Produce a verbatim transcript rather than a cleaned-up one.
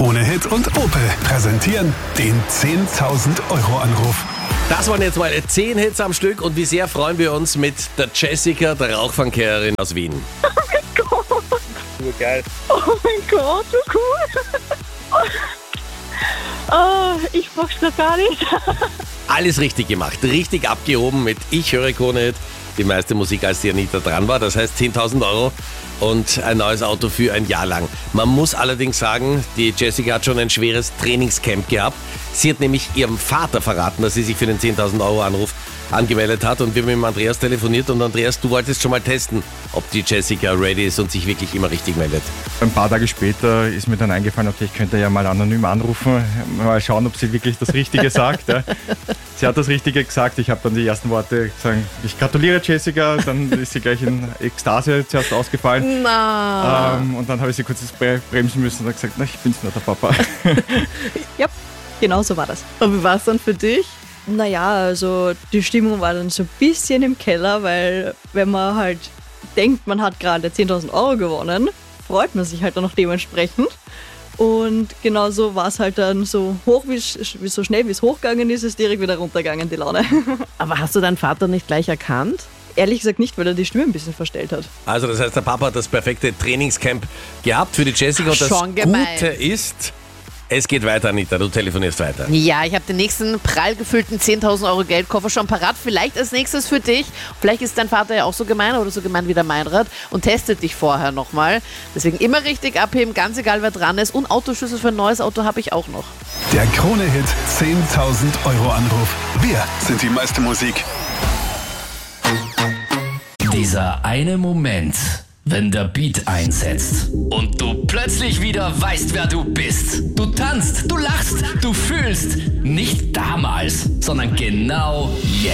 Krone Hit und Opel präsentieren den zehntausend Euro Anruf. Das waren jetzt mal zehn Hits am Stück und wie sehr freuen wir uns mit der Jessica, der Rauchfangkehrerin aus Wien. Oh mein Gott. Urgeil. Oh mein Gott, so cool. Oh, ich brauch's doch gar nicht. Alles richtig gemacht, richtig abgehoben mit Ich höre Krone Hit. Die meiste Musik, als die Anita dran war. Das heißt zehntausend Euro und ein neues Auto für ein Jahr lang. Man muss allerdings sagen, die Jessica hat schon ein schweres Trainingscamp gehabt. Sie hat nämlich ihrem Vater verraten, dass sie sich für den zehntausend Euro Anruf angemeldet hat. Und wir haben mit dem Andreas telefoniert. Und Andreas, du wolltest schon mal testen, ob die Jessica ready ist und sich wirklich immer richtig meldet. Ein paar Tage später ist mir dann eingefallen, okay, ich könnte ja mal anonym anrufen, mal schauen, ob sie wirklich das Richtige sagt. Ja. Sie hat das Richtige gesagt. Ich habe dann die ersten Worte gesagt, ich gratuliere Jessica. Dann ist sie gleich in Ekstase zuerst ausgefallen. Na. Ähm, und dann habe ich sie kurz bremsen müssen und gesagt, na, ich bin's nur, der Papa. Ja, genau so war das. Und wie war es dann für dich? Naja, also die Stimmung war dann so ein bisschen im Keller, weil wenn man halt denkt, man hat gerade zehntausend Euro gewonnen, freut man sich halt dann auch dementsprechend. Und genauso war es halt dann so hoch, wie, wie so schnell wie es hochgegangen ist, ist direkt wieder runtergegangen, die Laune. Aber hast du deinen Vater nicht gleich erkannt? Ehrlich gesagt nicht, weil er die Stimme ein bisschen verstellt hat. Also das heißt, der Papa hat das perfekte Trainingscamp gehabt für die Jessica. Und das Schon gemein. Gute ist, es geht weiter, Anita, du telefonierst weiter. Ja, ich habe den nächsten prall gefüllten zehntausend Euro Geldkoffer schon parat. Vielleicht als nächstes für dich. Vielleicht ist dein Vater ja auch so gemein oder so gemein wie der Meinrad und testet dich vorher nochmal. Deswegen immer richtig abheben, ganz egal wer dran ist. Und Autoschlüssel für ein neues Auto habe ich auch noch. Der Krone Hit zehntausend Euro Anruf. Wir sind die meiste Musik. Dieser eine Moment, wenn der Beat einsetzt und du plötzlich wieder weißt, wer du bist. Du tanzt, du lachst, du fühlst. Nicht damals, sondern genau jetzt.